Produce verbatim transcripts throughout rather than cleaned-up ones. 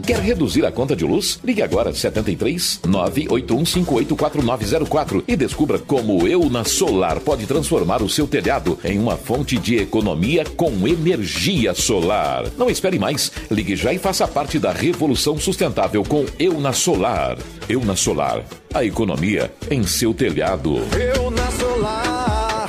Quer reduzir a conta de luz? Ligue agora setenta e três, nove oito um cinco oito quatro nove zero quatro e descubra como Euna Solar pode transformar o seu telhado em uma fonte de economia com energia solar. Não espere mais. Ligue já e faça parte da revolução sustentável com Euna Solar. Euna Solar. A economia em seu telhado. Euna Solar.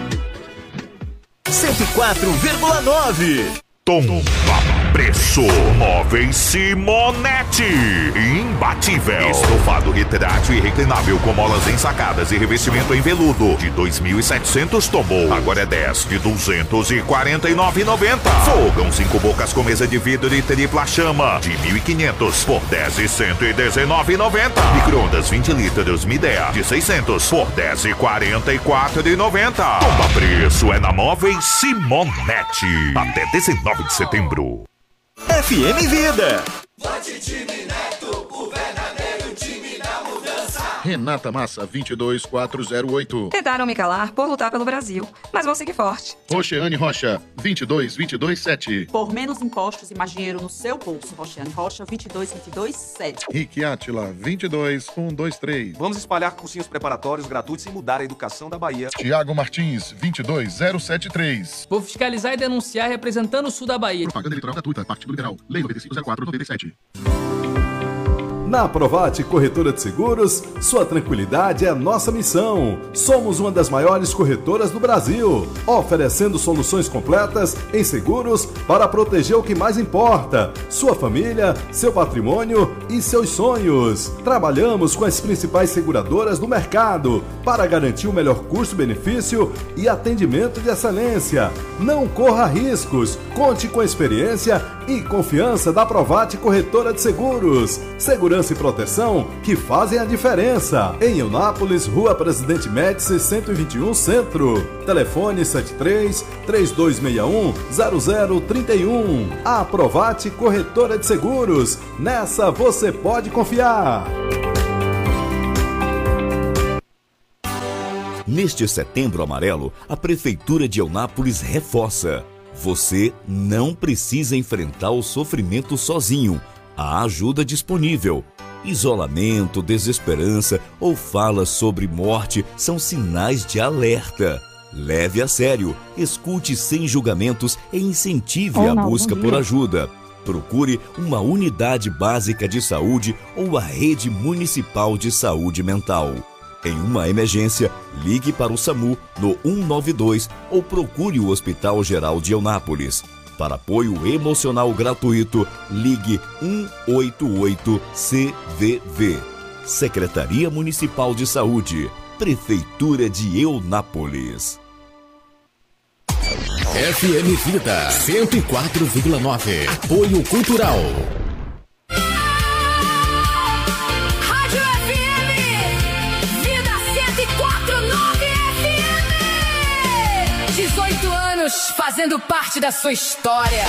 cento e quatro vírgula nove. Tomba Preço. Móveis Simonetti. Imbatível. Estofado retrátil e reclinável com molas ensacadas e revestimento em veludo. De dois mil e setecentos tomou. Agora é dez de duzentos e quarenta e nove reais e noventa centavos. Fogão cinco bocas com mesa de vidro e tripla chama. De mil e quinhentos por dez de cento e dezenove reais e noventa centavos. Micro-ondas vinte litros Midea de seiscentos por dez de quarenta e quatro reais e noventa centavos. Tomba Preço é na Móveis Simonetti. Até dezenove de setembro. F M Vida. Vote time Neto, o verdadeiro time da mudança. Renata Massa, vinte e dois mil quatrocentos e oito. Tentaram me calar por lutar pelo Brasil, mas vou seguir forte. Roxeane Rocha, vinte e dois mil duzentos e vinte e sete. Por menos impostos e mais dinheiro no seu bolso. Roxeane Rocha, vinte e dois mil duzentos e vinte e sete. Rick Átila, vinte e dois mil cento e vinte e três. Vamos espalhar cursinhos preparatórios gratuitos e mudar a educação da Bahia. Tiago Martins, vinte e dois mil setenta e três. Vou fiscalizar e denunciar representando o sul da Bahia. Propaganda eleitoral gratuita, Partido Liberal, Lei noventa e cinco zero quatro noventa e sete. Na Provate Corretora de Seguros, sua tranquilidade é a nossa missão. Somos uma das maiores corretoras do Brasil, oferecendo soluções completas em seguros para proteger o que mais importa: sua família, seu patrimônio e seus sonhos. Trabalhamos com as principais seguradoras do mercado para garantir o melhor custo-benefício e atendimento de excelência. Não corra riscos, conte com a experiência e confiança da Provate Corretora de Seguros. Segurança e proteção que fazem a diferença. Em Eunápolis, Rua Presidente Médici, cento e vinte e um, Centro. Telefone sete três, três dois seis um, zero zero três um. A Provate Corretora de Seguros. Nessa você pode confiar. Neste Setembro Amarelo, a Prefeitura de Eunápolis reforça: você não precisa enfrentar o sofrimento sozinho. Há ajuda disponível. Isolamento, desesperança ou falas sobre morte são sinais de alerta. Leve a sério, escute sem julgamentos e incentive oh, a não, busca por ajuda. Procure uma unidade básica de saúde ou a rede municipal de saúde mental. Em uma emergência, ligue para o SAMU no um nove dois ou procure o Hospital Geral de Eunápolis. Para apoio emocional gratuito, ligue um oito oito C V V. Secretaria Municipal de Saúde, Prefeitura de Eunápolis. F M Vida cento e quatro vírgula nove. Apoio Cultural. Rádio F M Vida cento e quatro vírgula nove F M. dezoito anos fazendo parte da sua história.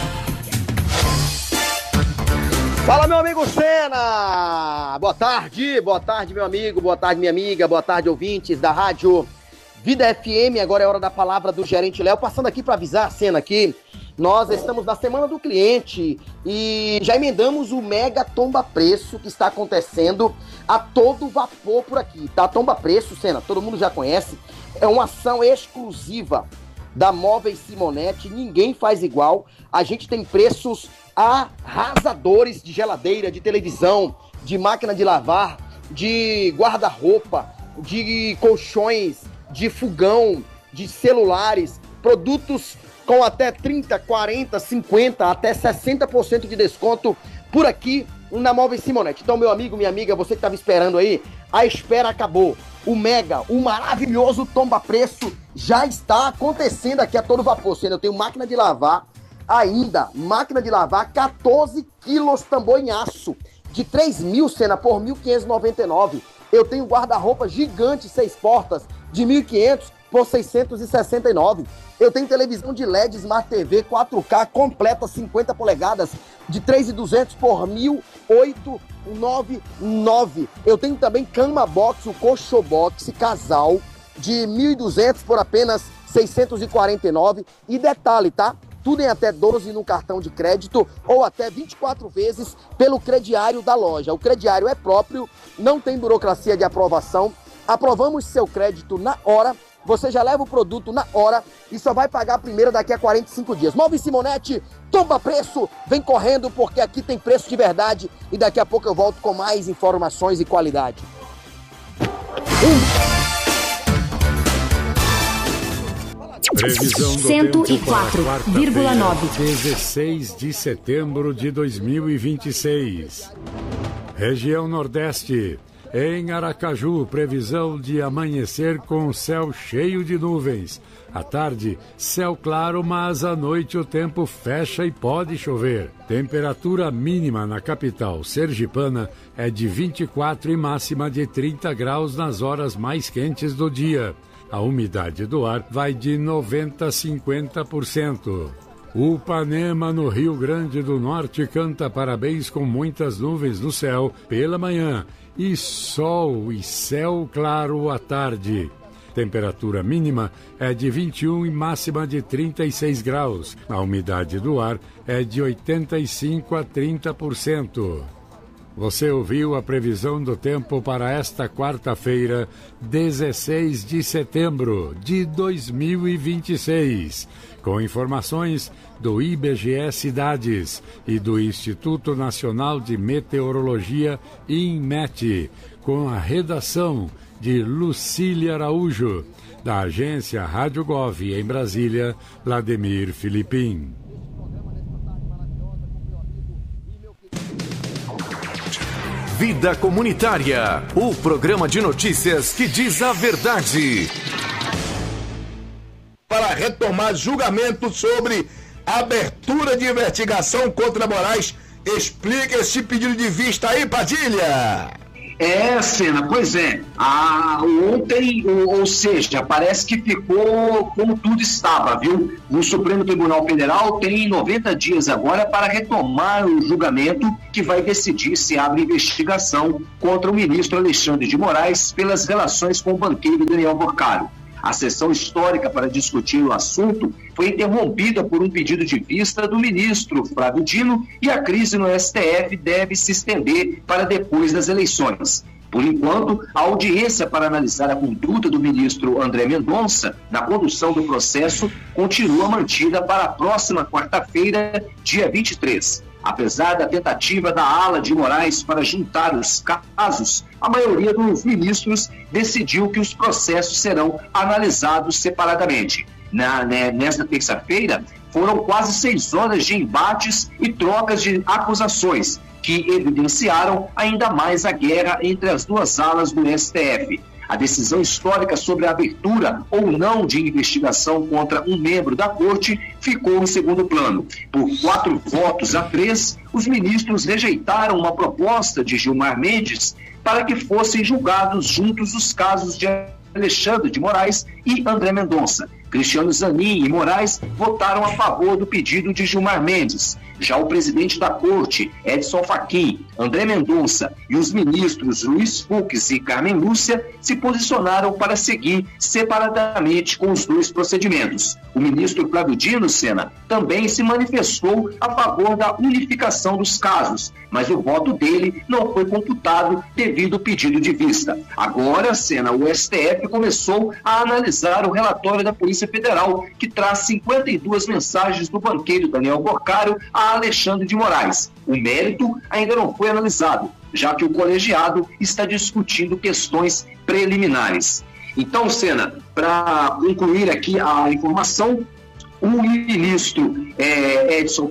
Fala, meu amigo Senna! Boa tarde, boa tarde, meu amigo, boa tarde, minha amiga, boa tarde, ouvintes da Rádio Vida F M. Agora é hora da palavra do gerente Léo, passando aqui para avisar, Senna, aqui. Nós estamos na Semana do Cliente e já emendamos o Mega Tomba Preço que está acontecendo a todo vapor por aqui, tá? Tomba Preço, Senna, todo mundo já conhece, é uma ação exclusiva da Móveis Simonetti, ninguém faz igual. A gente tem preços arrasadores de geladeira, de televisão, de máquina de lavar, de guarda-roupa, de colchões, de fogão, de celulares, produtos com até trinta, quarenta, cinquenta, até sessenta por cento de desconto por aqui na Móveis Simonetti. Então, meu amigo, minha amiga, você que estava esperando aí, a espera acabou. O mega, o maravilhoso Tomba Preço já está acontecendo aqui a todo vapor. Eu tenho máquina de lavar ainda, máquina de lavar, quatorze quilos tambor em aço, de três mil, Senna, por mil quinhentos e noventa e nove. Eu tenho guarda-roupa gigante, seis portas, de mil e quinhentos por seiscentos e sessenta e nove. Eu tenho televisão de L E D Smart T V quatro K completa, cinquenta polegadas, de três mil e duzentos por mil oitocentos e noventa e nove. Eu tenho também cama box, o colchão box casal, de mil e duzentos por apenas seiscentos e quarenta e nove. E detalhe, tá? tudo em até doze no cartão de crédito ou até vinte e quatro vezes pelo crediário da loja. O crediário é próprio, não tem burocracia de aprovação, aprovamos seu crédito na hora, você já leva o produto na hora e só vai pagar a primeira daqui a quarenta e cinco dias. Móveis Simonetti, tomba preço, vem correndo porque aqui tem preço de verdade e daqui a pouco eu volto com mais informações e qualidade. Previsão do cento e tempo quatro para vírgula nove. dezesseis de setembro de dois mil e vinte e seis. Região Nordeste. Em Aracaju, previsão de amanhecer com céu cheio de nuvens. À tarde, céu claro, mas à noite o tempo fecha e pode chover. Temperatura mínima na capital sergipana é de vinte e quatro e máxima de trinta graus nas horas mais quentes do dia. A umidade do ar vai de noventa a cinquenta por cento. O Ipanema, no Rio Grande do Norte, canta parabéns com muitas nuvens no céu pela manhã e sol e céu claro à tarde. Temperatura mínima é de vinte e um e máxima de trinta e seis graus. A umidade do ar é de oitenta e cinco a trinta por cento. Você ouviu a previsão do tempo para esta quarta-feira, dezesseis de setembro de dois mil e vinte e seis, com informações do I B G E Cidades e do Instituto Nacional de Meteorologia, INMET, com a redação de Lucília Araújo, da agência Rádio Gov em Brasília, Vladimir Filipim. Vida Comunitária, o programa de notícias que diz a verdade. Para retomar julgamento sobre abertura de investigação contra Moraes, explica esse pedido de vista aí, Padilha. É, Sena, pois é. Ah, ontem, ou, ou seja, parece que ficou como tudo estava, viu? O Supremo Tribunal Federal tem noventa dias agora para retomar o julgamento que vai decidir se abre investigação contra o ministro Alexandre de Moraes pelas relações com o banqueiro Daniel Boccaro. A sessão histórica para discutir o assunto foi interrompida por um pedido de vista do ministro Flávio Dino e a crise no S T F deve se estender para depois das eleições. Por enquanto, a audiência para analisar a conduta do ministro André Mendonça na condução do processo continua mantida para a próxima quarta-feira, dia vinte e três. Apesar da tentativa da ala de Moraes para juntar os casos, a maioria dos ministros decidiu que os processos serão analisados separadamente. Na, né, nesta terça-feira, foram quase seis horas de embates e trocas de acusações, que evidenciaram ainda mais a guerra entre as duas alas do S T F. A decisão histórica sobre a abertura ou não de investigação contra um membro da corte ficou em segundo plano. Por quatro votos a três, os ministros rejeitaram uma proposta de Gilmar Mendes para que fossem julgados juntos os casos de Alexandre de Moraes e André Mendonça. Cristiano Zanin e Moraes votaram a favor do pedido de Gilmar Mendes. Já o presidente da corte, Edson Fachin, André Mendonça e os ministros Luiz Fux e Carmen Lúcia se posicionaram para seguir separadamente com os dois procedimentos. O ministro Flávio Dino, Sena, também se manifestou a favor da unificação dos casos, mas o voto dele não foi computado devido ao pedido de vista. Agora, Sena, o S T F começou a analisar o relatório da Polícia Federal, que traz cinquenta e duas mensagens do banqueiro Daniel Boccaro a Alexandre de Moraes. O mérito ainda não foi analisado, já que o colegiado está discutindo questões preliminares. Então, Sena, para concluir aqui a informação, o ministro é, Edson,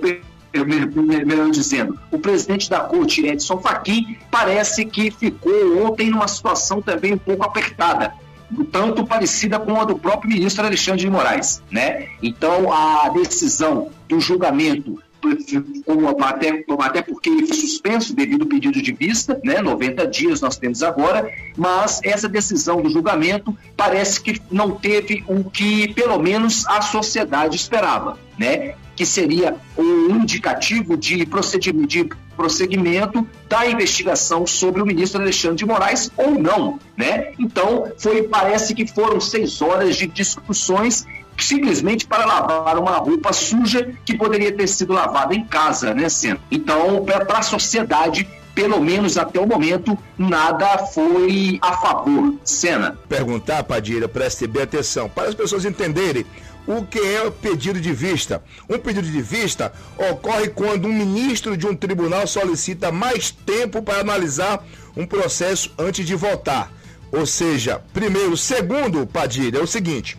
melhor dizendo, o presidente da corte, Edson Fachin, parece que ficou ontem numa situação também um pouco apertada, tanto parecida com a do próprio ministro Alexandre de Moraes, né? Então, a decisão do julgamento, como até, até porque ele foi suspenso devido ao pedido de vista, né? noventa dias nós temos agora, mas essa decisão do julgamento parece que não teve o que, pelo menos, a sociedade esperava, né? Que seria um indicativo de procedimento, de prosseguimento da investigação sobre o ministro Alexandre de Moraes ou não, né? Então, foi, parece que foram seis horas de discussões simplesmente para lavar uma roupa suja que poderia ter sido lavada em casa, né, Senna? Então, para a sociedade, pelo menos até o momento, nada foi a favor. Senna. Perguntar, Padilha, preste bem atenção, para as pessoas entenderem o que é o pedido de vista. Um pedido de vista ocorre quando um ministro de um tribunal solicita mais tempo para analisar um processo antes de votar. Ou seja, primeiro, segundo, Padilha, é o seguinte: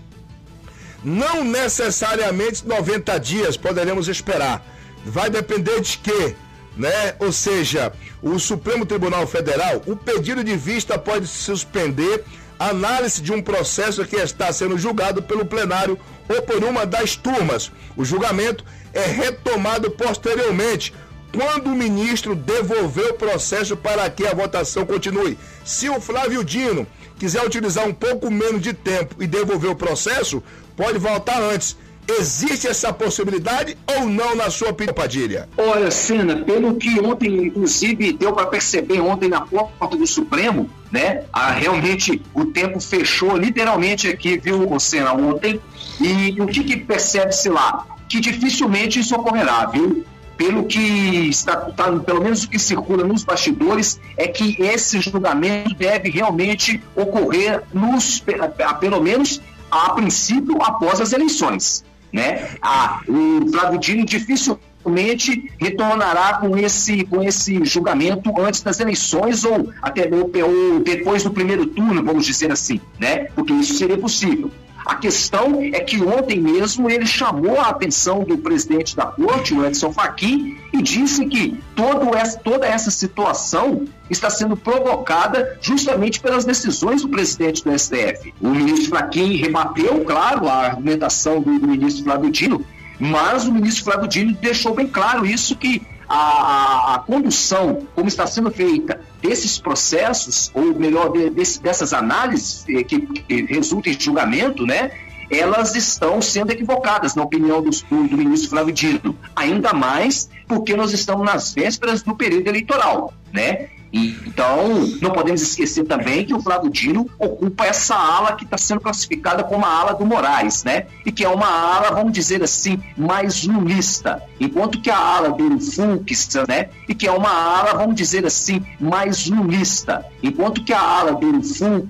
não necessariamente noventa dias poderemos esperar. Vai depender de quê? Né? Ou seja, o Supremo Tribunal Federal, o pedido de vista pode suspender a análise de um processo que está sendo julgado pelo plenário ou por uma das turmas. O julgamento é retomado posteriormente, quando o ministro devolver o processo para que a votação continue. Se o Flávio Dino quiser utilizar um pouco menos de tempo e devolver o processo, pode voltar antes. Existe essa possibilidade ou não, na sua opinião, Padilha? Olha, Senna, pelo que ontem, inclusive, deu para perceber ontem na porta do Supremo, né? Ah, realmente o tempo fechou literalmente aqui, viu, Senna, ontem. E o que, que percebe-se lá? Que dificilmente isso ocorrerá, viu? Pelo que está, tá, pelo menos o que circula nos bastidores, é que esse julgamento deve realmente ocorrer nos, pelo menos a princípio, após as eleições, né? Ah, o Flávio Dino dificilmente retornará com esse, com esse julgamento antes das eleições ou até ou, ou depois do primeiro turno, vamos dizer assim, né? Porque isso seria possível. A questão é que ontem mesmo ele chamou a atenção do presidente da corte, o Edson Fachin, e disse que todo essa, toda essa situação está sendo provocada justamente pelas decisões do presidente do S T F. O ministro Fachin rebateu, claro, a argumentação do, do ministro Flávio Dino, mas o ministro Flávio Dino deixou bem claro isso, que a, a, a condução, como está sendo feita desses processos, ou melhor, de, desse, dessas análises que, que resultam em julgamento, né, elas estão sendo equivocadas, na opinião do, do ministro Flávio Dino. Ainda mais porque nós estamos nas vésperas do período eleitoral, né? E, então, não podemos esquecer também que o Flávio Dino ocupa essa ala que está sendo classificada como a ala do Moraes, né? E que é uma ala, vamos dizer assim, mais lulista. Enquanto que a ala do Fux, né? E que é uma ala, vamos dizer assim, mais lulista. Enquanto que a ala do Fux